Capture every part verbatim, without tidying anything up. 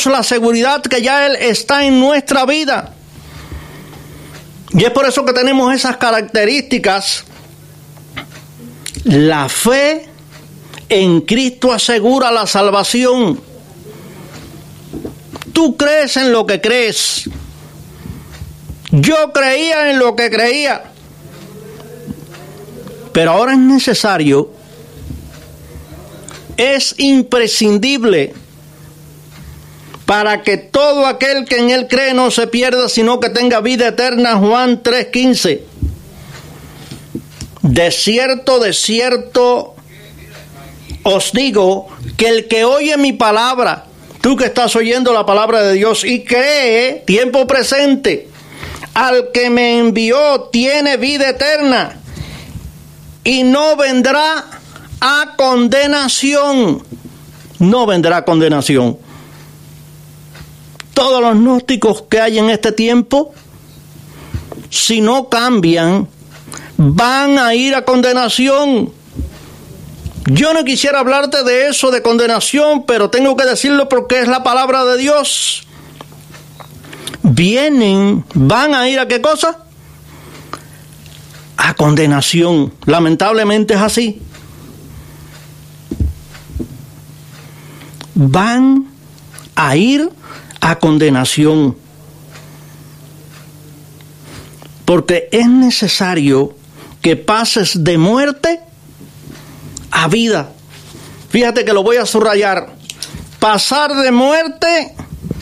tenemos la seguridad que ya Él está en nuestra vida. Y es por eso que tenemos esas características. La fe en Cristo asegura la salvación. Tú crees en lo que crees. Yo creía en lo que creía. Pero ahora es necesario, es imprescindible, para que todo aquel que en Él cree no se pierda, sino que tenga vida eterna. Juan tres quince. De cierto, de cierto os digo que el que oye mi palabra, tú que estás oyendo la palabra de Dios y cree, tiempo presente, al que me envió tiene vida eterna y no vendrá a condenación. No vendrá a condenación. Todos los gnósticos que hay en este tiempo, si no cambian, van a ir a condenación. Yo no quisiera hablarte de eso, de condenación, pero tengo que decirlo porque es la palabra de Dios. Vienen, van a ir a ¿qué cosa? A condenación. Lamentablemente es así. Van a ir a condenación. Porque es necesario que pases de muerte a vida. Fíjate que lo voy a subrayar. Pasar de muerte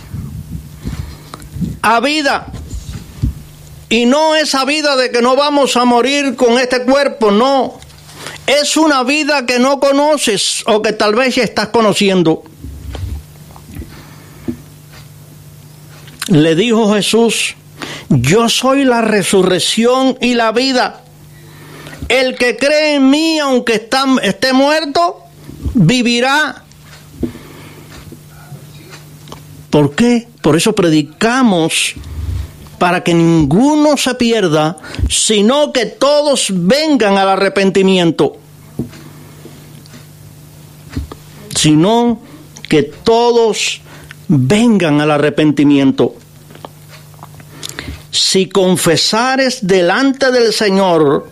a vida. Y no esa vida de que no vamos a morir con este cuerpo, no. Es una vida que no conoces o que tal vez ya estás conociendo. Le dijo Jesús: yo soy la resurrección y la vida. El que cree en mí, aunque está, esté muerto, vivirá. ¿Por qué? Por eso predicamos, para que ninguno se pierda, sino que todos vengan al arrepentimiento. Sino que todos vengan al arrepentimiento. Si confesares delante del Señor,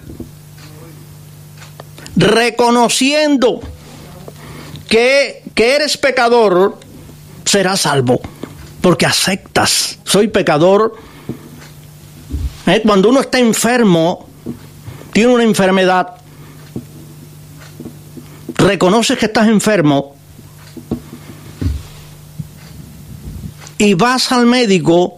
reconociendo que, que eres pecador, serás salvo, porque aceptas, soy pecador. ¿Eh? Cuando uno está enfermo, tiene una enfermedad, reconoces que estás enfermo y vas al médico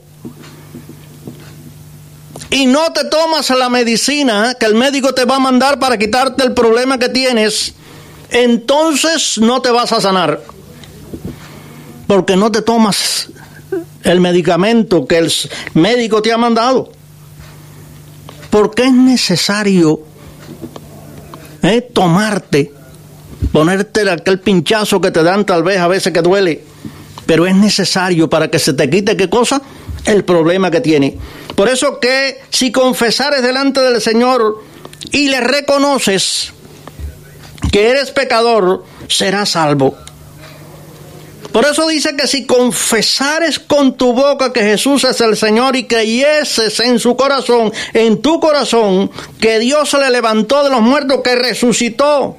y no te tomas la medicina que el médico te va a mandar para quitarte el problema que tienes, entonces no te vas a sanar, porque no te tomas el medicamento que el médico te ha mandado. Porque es necesario eh, tomarte, ponerte aquel pinchazo que te dan tal vez a veces que duele, pero es necesario para que se te quite ¿qué cosa? El problema que tiene. Por eso que si confesares delante del Señor y le reconoces que eres pecador, serás salvo. Por eso dice que si confesares con tu boca que Jesús es el Señor y creyeses en su corazón, en tu corazón, que Dios se le levantó de los muertos, que resucitó,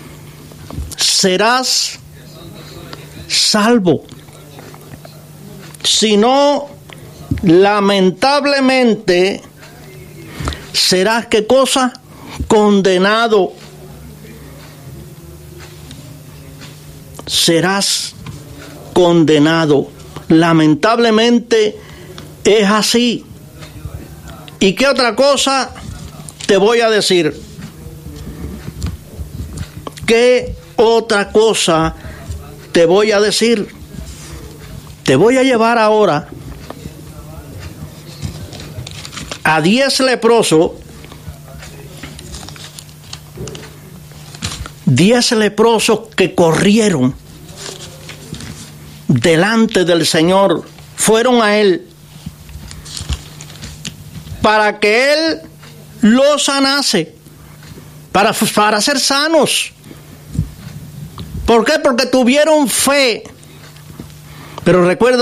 serás salvo. Si no, lamentablemente, serás ¿qué cosa? Condenado. Serás condenado. Lamentablemente es así. ¿Y qué otra cosa te voy a decir? ¿Qué otra cosa te voy a decir? Te voy a llevar ahora a diez leprosos, diez leprosos que corrieron delante del Señor, fueron a Él para que Él los sanase, para, para ser sanos. ¿Por qué? Porque tuvieron fe. Pero recuerda